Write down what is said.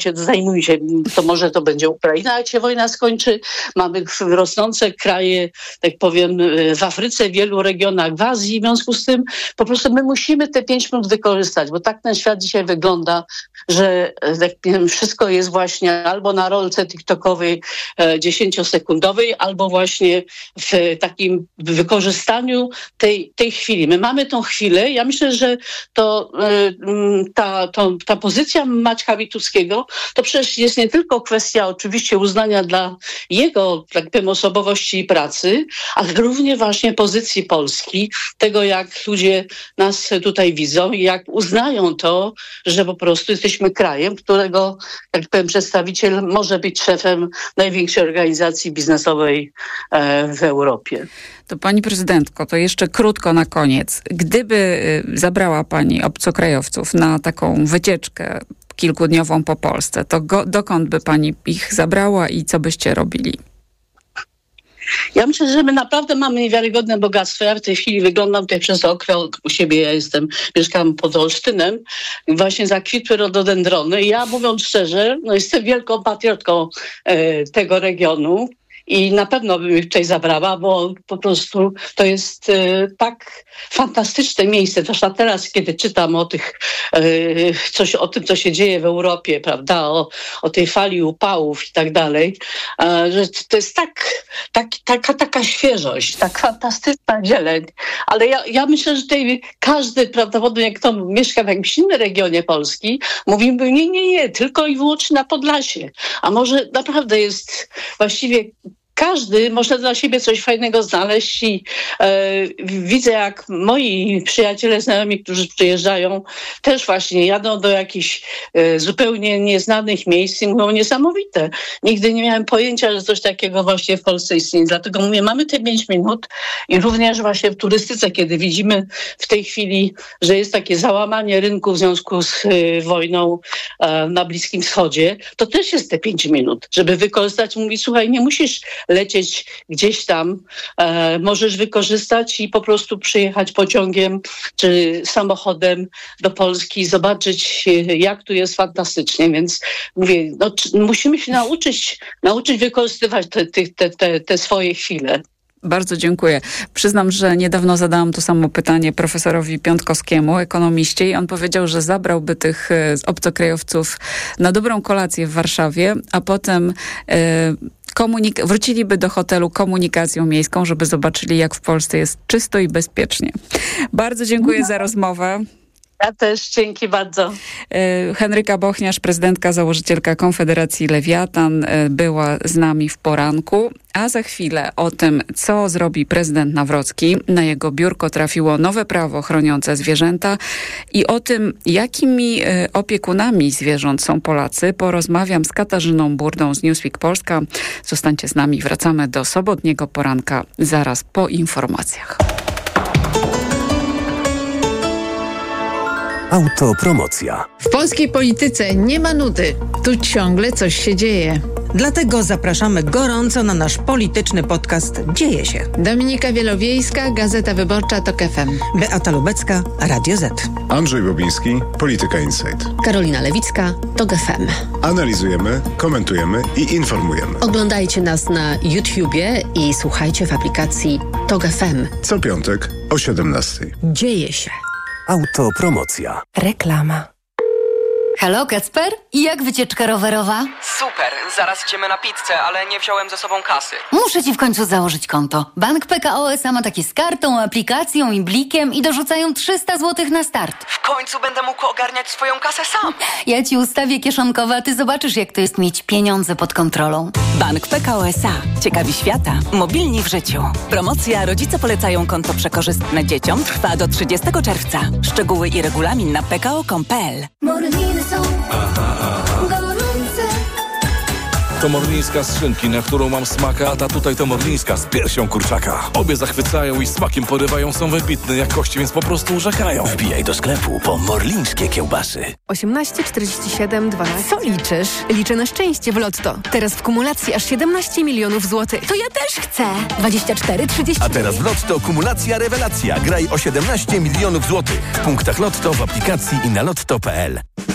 zajmuj się, to może to będzie Ukraina, jak się wojna skończy. Mamy rosnące kraje, tak powiem, w Afryce, w wielu regionach w Azji. W związku z tym po prostu my musimy te 5 minut wykorzystać, bo tak ten świat dzisiaj wygląda, że tak powiem, wszystko jest właśnie albo na rolce TikTokowej 10-sekundowej, albo właśnie w takim wykorzystaniu tej chwili. My mamy tą chwilę. Ja myślę, że ta pozycja Maćka Wituskiego to przecież jest nie tylko kwestia oczywiście uznania dla jego, tak powiem, osobowości i pracy, ale również właśnie pozycji Polski, tego jak ludzie nas tutaj widzą i jak uznają to, że po prostu jesteśmy krajem, którego, jak powiem, przedstawiciel może być szefem największej organizacji biznesowej w Europie. To pani prezydentko, to jeszcze krótko na koniec. Gdyby zabrała pani obcokrajowców na taką wycieczkę kilkudniową po Polsce, to dokąd by pani ich zabrała i co byście robili? Ja myślę, że my naprawdę mamy niewiarygodne bogactwo. Ja w tej chwili wyglądam tutaj przez okno u siebie, mieszkam pod Olsztynem, właśnie zakwitły rododendrony. Ja, mówiąc szczerze, jestem wielką patriotką tego regionu. I na pewno bym ich tutaj zabrała, bo po prostu to jest tak fantastyczne miejsce. Zwłaszcza teraz, kiedy czytam o tym, co się dzieje w Europie, prawda, o tej fali upałów i tak dalej, że to jest taka świeżość, tak fantastyczna zieleń. Ale ja myślę, że tutaj każdy, prawdopodobnie jak kto mieszka w jakimś innym regionie Polski, mówimy nie, tylko i wyłącznie na Podlasie. A może naprawdę jest właściwie każdy może dla siebie coś fajnego znaleźć i widzę, jak moi przyjaciele, znajomi, którzy przyjeżdżają, też właśnie jadą do jakichś zupełnie nieznanych miejsc i mówią niesamowite. Nigdy nie miałem pojęcia, że coś takiego właśnie w Polsce istnieje. Dlatego mówię, mamy te 5 minut i również właśnie w turystyce, kiedy widzimy w tej chwili, że jest takie załamanie rynku w związku z wojną na Bliskim Wschodzie, to też jest te 5 minut, żeby wykorzystać, mówić, słuchaj, nie musisz lecieć gdzieś tam, możesz wykorzystać i po prostu przyjechać pociągiem czy samochodem do Polski, zobaczyć, jak tu jest fantastycznie. Więc mówię, musimy się nauczyć wykorzystywać te swoje chwile. Bardzo dziękuję. Przyznam, że niedawno zadałam to samo pytanie profesorowi Piątkowskiemu, ekonomiście, i on powiedział, że zabrałby tych obcokrajowców na dobrą kolację w Warszawie, a potem wróciliby do hotelu komunikacją miejską, żeby zobaczyli, jak w Polsce jest czysto i bezpiecznie. Bardzo dziękuję za rozmowę. Ja też, dzięki bardzo. Henryka Bochniarz, prezydentka, założycielka Konfederacji Lewiatan, była z nami w poranku. A za chwilę o tym, co zrobi prezydent Nawrocki. Na jego biurko trafiło nowe prawo chroniące zwierzęta i o tym, jakimi opiekunami zwierząt są Polacy, porozmawiam z Katarzyną Burdą z Newsweek Polska. Zostańcie z nami, wracamy do sobotniego poranka zaraz po informacjach. Autopromocja. W polskiej polityce nie ma nudy. Tu ciągle coś się dzieje. Dlatego zapraszamy gorąco na nasz polityczny podcast Dzieje się. Dominika Wielowiejska, Gazeta Wyborcza, TOK FM. Beata Lubecka, Radio Z. Andrzej Bobiński, Polityka Insight. Karolina Lewicka, TOK FM. Analizujemy, komentujemy i informujemy. Oglądajcie nas na YouTubie i słuchajcie w aplikacji TOK FM. Co piątek o 17:00. Dzieje się. Autopromocja. Reklama. Halo, Kacper? I jak wycieczka rowerowa? Super, zaraz idziemy na pizzę, ale nie wziąłem ze sobą kasy. Muszę ci w końcu założyć konto. Bank PKO SA ma takie z kartą, aplikacją i blikiem i dorzucają 300 zł na start. W końcu będę mógł ogarniać swoją kasę sam. Ja ci ustawię kieszonkowe, a ty zobaczysz, jak to jest mieć pieniądze pod kontrolą. Bank PKO SA. Ciekawi świata. Mobilni w życiu. Promocja Rodzice polecają konto przekorzystne dzieciom trwa do 30 czerwca. Szczegóły i regulamin na pko.com.pl. Morliny są gorące. To morlińska z szynki, na którą mam smaka, a tutaj to morlińska z piersią kurczaka. Obie zachwycają i smakiem porywają, są wybitne jakości, więc po prostu urzekają. Wbijaj do sklepu po morlińskie kiełbasy. 18 47 12. Co liczysz? Liczę na szczęście w Lotto. Teraz w kumulacji aż 17 milionów złotych. To ja też chcę. 24 30. A teraz w Lotto kumulacja rewelacja. Graj o 17 milionów złotych. W punktach Lotto, w aplikacji i na lotto.pl.